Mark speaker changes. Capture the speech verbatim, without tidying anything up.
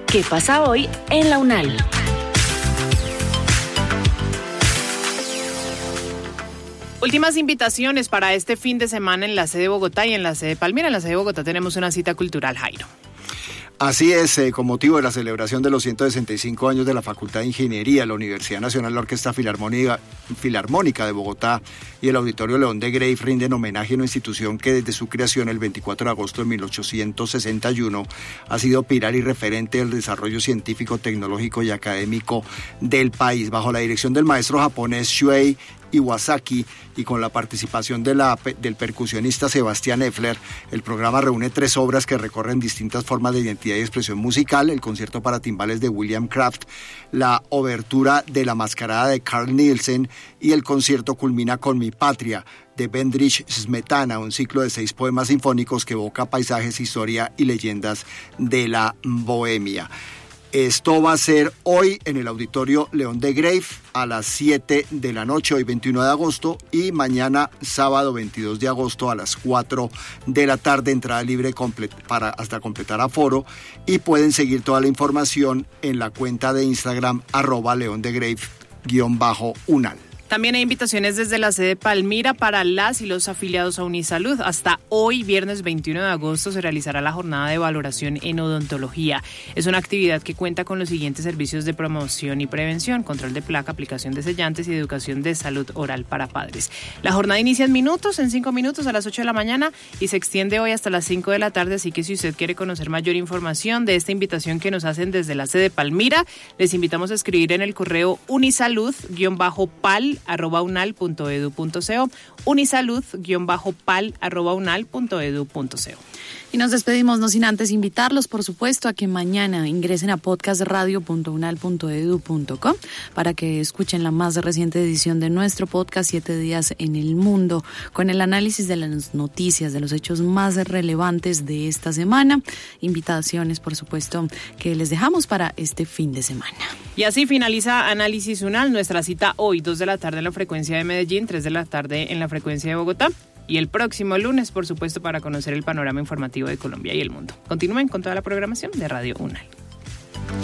Speaker 1: ¿Qué pasa hoy en la UNAL?
Speaker 2: Últimas invitaciones para este fin de semana en la sede de Bogotá y en la sede de Palmira. En la sede de Bogotá tenemos una cita cultural, Jairo.
Speaker 3: Así es, eh, con motivo de la celebración de los ciento sesenta y cinco años de la Facultad de Ingeniería, la Universidad Nacional, la Orquesta Filarmónica, Filarmónica de Bogotá y el Auditorio León de Grave rinden homenaje a una institución que desde su creación el veinticuatro de agosto de mil ochocientos sesenta y uno ha sido pilar y referente del desarrollo científico, tecnológico y académico del país, bajo la dirección del maestro japonés Shuei Iwasaki y con la participación de la, del percusionista Sebastián Effler. El programa reúne tres obras que recorren distintas formas de identidad y expresión musical: el concierto para timbales de William Kraft, la obertura de La Mascarada de Carl Nielsen y el concierto culmina con Mi Patria de Bedřich Smetana, un ciclo de seis poemas sinfónicos que evoca paisajes, historia y leyendas de la Bohemia. Esto va a ser hoy en el Auditorio León de Grave a las siete de la noche, hoy veintiuno de agosto, y mañana sábado veintidós de agosto a las cuatro de la tarde, entrada libre complet- para hasta completar aforo, y pueden seguir toda la información en la cuenta de Instagram arroba león de grave guión bajo unal.
Speaker 2: También hay invitaciones desde la sede de Palmira para las y los afiliados a Unisalud. Hasta hoy, viernes veintiuno de agosto, se realizará la jornada de valoración en odontología. Es una actividad que cuenta con los siguientes servicios de promoción y prevención: control de placa, aplicación de sellantes y educación de salud oral para padres. La jornada inicia en minutos, en cinco minutos, a las ocho de la mañana y se extiende hoy hasta las cinco de la tarde. Así que si usted quiere conocer mayor información de esta invitación que nos hacen desde la sede de Palmira, les invitamos a escribir en el correo unisalud-pal arroba unal punto edu punto co, unisalud-pal arroba unal punto edu punto co.
Speaker 4: Y nos despedimos, no sin antes invitarlos, por supuesto, a que mañana ingresen a podcast radio punto unal punto edu punto co para que escuchen la más reciente edición de nuestro podcast Siete Días en el Mundo, con el análisis de las noticias, de los hechos más relevantes de esta semana. Invitaciones, por supuesto, que les dejamos para este fin de semana.
Speaker 2: Y así finaliza Análisis UNAL, nuestra cita hoy, dos de la tarde en la frecuencia de Medellín, tres de la tarde en la frecuencia de Bogotá. Y el próximo lunes, por supuesto, para conocer el panorama informativo de Colombia y el mundo. Continúen con toda la programación de Radio UNAL.